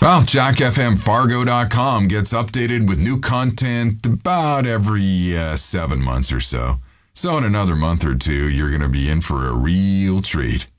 Well, JackFMFargo.com gets updated with new content about every 7 months or so. So in another month or two, you're going to be in for a real treat.